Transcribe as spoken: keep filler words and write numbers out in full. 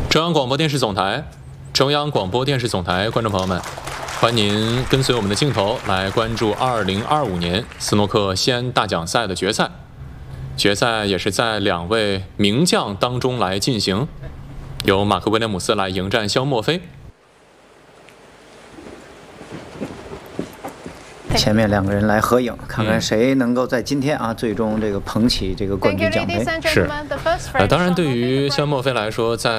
中央广播电视总台，中央广播电视总台观众朋友们，欢迎您跟随我们的镜头来关注二零二五年斯诺克西安大奖赛的决赛。决赛也是在两位名将当中来进行，由马克·威廉姆斯来迎战肖莫菲。 前面两个人来合影，看看谁能够在今天啊最终这个捧起这个冠军奖杯。 是，呃，当然对于肖莫菲来说，在